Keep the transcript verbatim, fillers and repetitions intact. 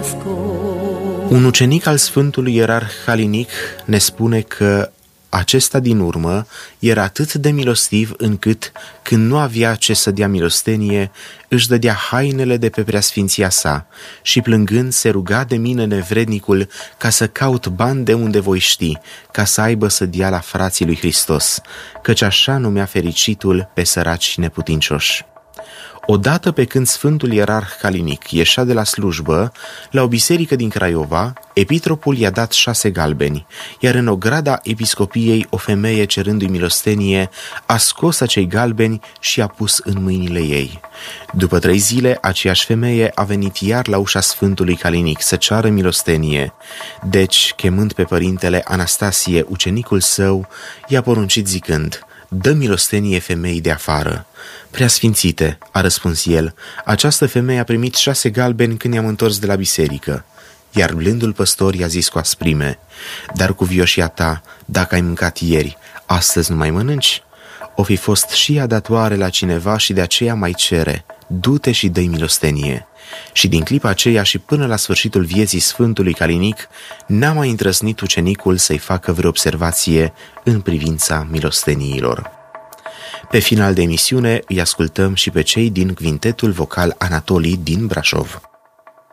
Un ucenic al Sfântului Ierarh Halinic ne spune că acesta din urmă era atât de milostiv încât, când nu avea ce să dea milostenie, își dădea hainele de pe preasfinția sa și plângând se ruga de mine nevrednicul ca să caut bani de unde voi ști, ca să aibă să dea la frații lui Hristos, căci așa numea fericitul pe săraci și neputincioși. Odată pe când Sfântul Ierarh Halinic ieșea de la slujbă, la o biserică din Craiova, epitropul i-a dat șase galbeni, iar în ograda episcopiei o femeie cerându-i milostenie a scos acei galbeni și i-a pus în mâinile ei. După trei zile, aceeași femeie a venit iar la ușa Sfântului Halinic să ceară milostenie. Deci, chemând pe părintele Anastasie, ucenicul său, i-a poruncit zicând: „Dă milostenie femeii de afară.” „Preasfințite,” a răspuns el, „această femeie a primit șase galbeni când i-am întors de la biserică.” Iar blândul păstor i-a zis cu asprime: „Dar cu vioșia ta, dacă ai mâncat ieri, astăzi nu mai mănânci?” O fi fost și ea datoare la cineva și de aceea mai cere: „Du-te și dă-i milostenie.” Și din clipa aceea și până la sfârșitul vieții Sfântului Halinic n-a mai îndrăznit ucenicul să-i facă vreo observație în privința milosteniilor. Pe final de emisiune îi ascultăm și pe cei din Quintetul Vocal Anatolii din Brașov.